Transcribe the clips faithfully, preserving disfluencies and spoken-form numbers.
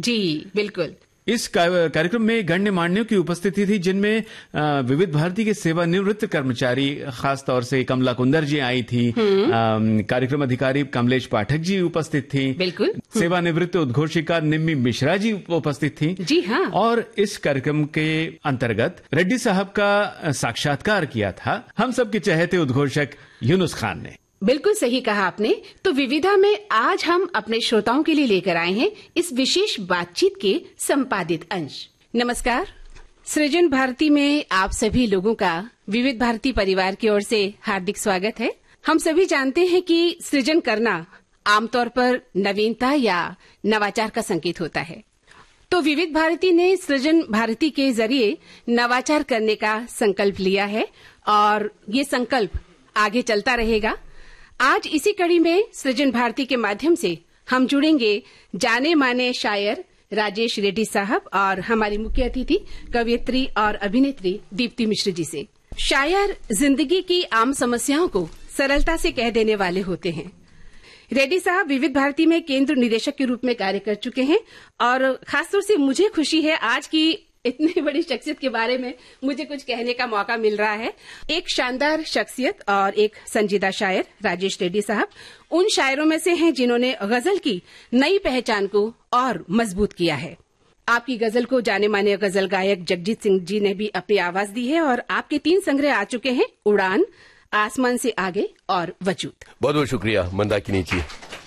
जी बिल्कुल। इस कार्यक्रम में गण्यमान्यों की उपस्थिति थी, जिनमें विविध भारती के सेवानिवृत्त कर्मचारी, खास तौर से कमला कुंदर जी आई थी, कार्यक्रम अधिकारी कमलेश पाठक जी उपस्थित थी, बिल्कुल, सेवानिवृत्त उद्घोषिका निम्मी मिश्रा जी उपस्थित थी। जी हाँ। और इस कार्यक्रम के अंतर्गत रेड्डी साहब का साक्षात्कार किया था हम सबके चहेते उद्घोषक यूनुस खान ने। बिल्कुल सही कहा आपने। तो विविधा में आज हम अपने श्रोताओं के लिए लेकर आए हैं इस विशेष बातचीत के संपादित अंश। नमस्कार, सृजन भारती में आप सभी लोगों का विविध भारती परिवार की ओर से हार्दिक स्वागत है। हम सभी जानते हैं कि सृजन करना आमतौर पर नवीनता या नवाचार का संकेत होता है। तो विविध भारती ने सृजन भारती के जरिए नवाचार करने का संकल्प लिया है और ये संकल्प आगे चलता रहेगा। आज इसी कड़ी में सृजन भारती के माध्यम से हम जुड़ेंगे जाने माने शायर राजेश रेड्डी साहब और हमारी मुख्य अतिथि कवयित्री और अभिनेत्री दीप्ति मिश्र जी से। शायर जिंदगी की आम समस्याओं को सरलता से कह देने वाले होते हैं। रेड्डी साहब विविध भारती में केंद्र निदेशक के रूप में कार्य कर चुके हैं और खासतौर से मुझे खुशी है आज की इतनी बड़ी शख्सियत के बारे में मुझे कुछ कहने का मौका मिल रहा है। एक शानदार शख्सियत और एक संजीदा शायर राजेश रेड्डी साहब उन शायरों में से हैं जिन्होंने गजल की नई पहचान को और मजबूत किया है। आपकी गजल को जाने माने गजल गायक जगजीत सिंह जी ने भी अपनी आवाज दी है और आपके तीन संग्रह आ चुके हैं, उड़ान, आसमान से आगे और वजूद। बहुत बहुत शुक्रिया मंदाकिनी जी।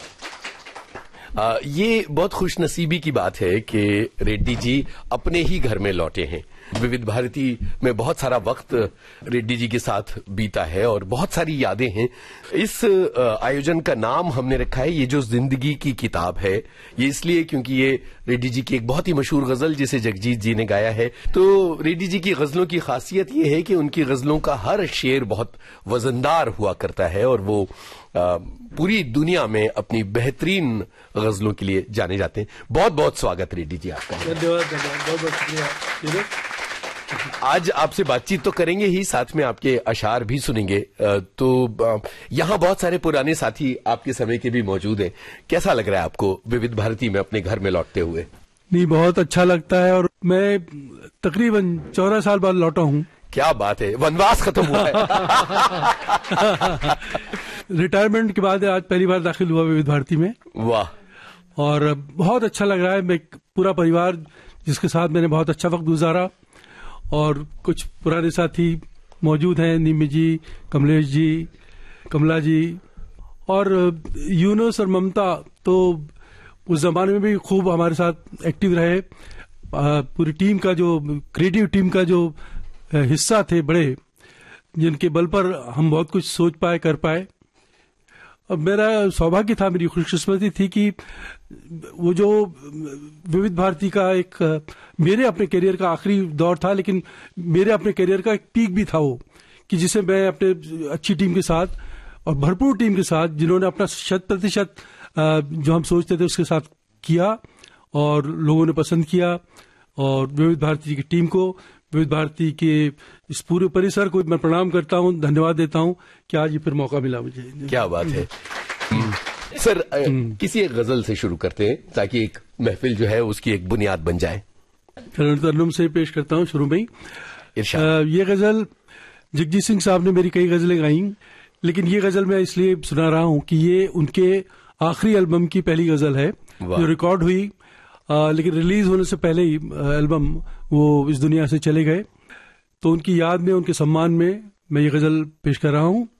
आ, ये बहुत खुशनसीबी की बात है कि रेड्डी जी अपने ही घर में लौटे हैं। विविध भारती में बहुत सारा वक्त रेड्डी जी के साथ बीता है और बहुत सारी यादें हैं। इस आयोजन का नाम हमने रखा है ये जो जिंदगी की किताब है, ये इसलिए क्योंकि ये रेड्डी जी की एक बहुत ही मशहूर गजल जिसे जगजीत जी ने गाया है। तो रेड्डी जी की गजलों की खासियत ये है कि उनकी गजलों का हर शेर बहुत वजनदार हुआ करता है और वो आ, पूरी दुनिया में अपनी बेहतरीन गजलों के लिए जाने जाते हैं। बहुत बहुत स्वागत रेड्डी जी आपका। धन्यवाद, बहुत बहुत शुक्रिया। आज आपसे बातचीत तो करेंगे ही, साथ में आपके अशार भी सुनेंगे। तो यहाँ बहुत सारे पुराने साथी आपके समय के भी मौजूद हैं। कैसा लग रहा है आपको विविध भारती में अपने घर में लौटते हुए? नहीं, बहुत अच्छा लगता है और मैं तकरीबन चौदह साल बाद लौटा हूँ। क्या बात है, वनवास खत्म हुआ है। रिटायरमेंट के बाद आज पहली बार दाखिल हुआ विविध भारती में। वाह। और बहुत अच्छा लग रहा है। मैं पूरा परिवार जिसके साथ मैंने बहुत अच्छा वक्त गुजारा और कुछ पुराने साथी मौजूद हैं, निम्मी जी, कमलेश जी, कमला जी और यूनुस और ममता तो उस जमाने में भी खूब हमारे साथ एक्टिव रहे। पूरी टीम का जो क्रिएटिव टीम का जो हिस्सा थे बड़े, जिनके बल पर हम बहुत कुछ सोच पाए, कर पाए। अब मेरा सौभाग्य था, मेरी खुशकिस्मती थी कि वो जो विविध भारती का एक मेरे अपने करियर का आखिरी दौर था, लेकिन मेरे अपने करियर का एक पीक भी था वो, कि जिसे मैं अपने अच्छी टीम के साथ और भरपूर टीम के साथ, जिन्होंने अपना शत प्रतिशत जो हम सोचते थे उसके साथ किया और लोगों ने पसंद किया। और विविध भारती की टीम को, विविध भारती के इस पूरे परिसर को मैं प्रणाम करता हूं, धन्यवाद देता हूं कि आज ये फिर मौका मिला मुझे। क्या बात है। सर, किसी एक गजल से शुरू करते हैं ताकि एक महफिल जो है उसकी एक बुनियाद बन जाए। तरन्नुम से पेश करता हूं शुरू में ही। इरशाद। ये गजल जगजीत सिंह साहब ने मेरी कई गजलें गाई, लेकिन ये गजल मैं इसलिए सुना रहा हूं कि ये उनके आखिरी एल्बम की पहली गजल है जो रिकॉर्ड हुई, आ, लेकिन रिलीज होने से पहले ही एल्बम वो इस दुनिया से चले गए। तो उनकी याद में, उनके सम्मान में मैं ये गजल पेश कर रहा हूं।